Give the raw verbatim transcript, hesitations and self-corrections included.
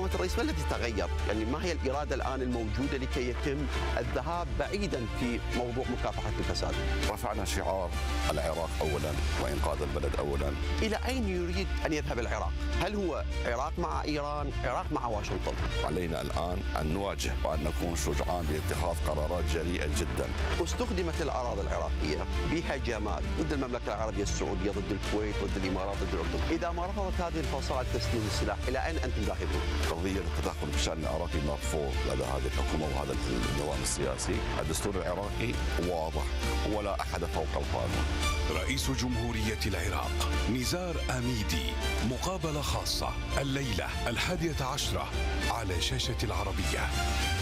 فخامة الرئيس ما الذي تغير؟ يعني ما هي الإرادة الآن الموجودة لكي يتم الذهاب بعيدا في موضوع مكافحة الفساد؟ رفعنا شعار العراق أولا وإنقاذ البلد أولا. إلى أين يريد أن يذهب العراق؟ هل هو عراق مع إيران، عراق مع واشنطن؟ علينا الآن أن نواجه وأن نكون شجعان باتخاذ قرارات جريئة جدا. استخدمت الأراضي العراقية بهجمات ضد المملكة العربية السعودية، ضد الكويت، ضد الإمارات، ضد الأردن. إذا ما رفضت هذه الفصائل تسليم السلاح، إلى أين أنتم ذاهبون؟ قضية التدخل بالشأن العراقي مرفوض لدى هذه الحكومة وهذا النظام السياسي. الدستور العراقي واضح ولا أحد فوق القانون. رئيس جمهورية العراق نزار أميدي، مقابلة خاصة الليلة الحادية عشرة على شاشة العربية.